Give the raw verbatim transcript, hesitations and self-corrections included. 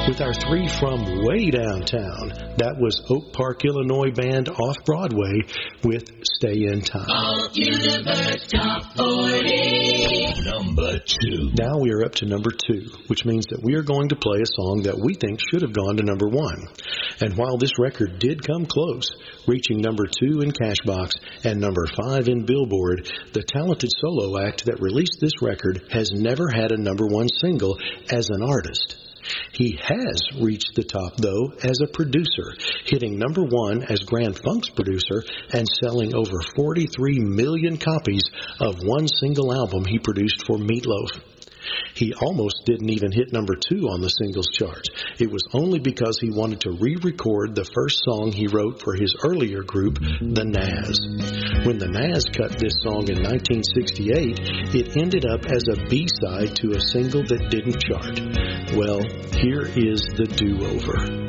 with our three from way downtown. That was Oak Park, Illinois band Off-Broadway with Stay in Time. All Universe Top forty. Number two. Now we are up to number two, which means that we are going to play a song that we think should have gone to number one. And while this record did come close, reaching number two in Cashbox and number five in Billboard, the talented solo act that released this record has never had a number one single as an artist. He has reached the top, though, as a producer, hitting number one as Grand Funk's producer and selling over forty-three million copies of one single album he produced for Meatloaf. He almost didn't even hit number two on the singles charts. It was only because he wanted to re-record the first song he wrote for his earlier group, the Nazz. When the Nazz cut this song in nineteen sixty-eight, it ended up as a B-side to a single that didn't chart. Well, here is the do-over.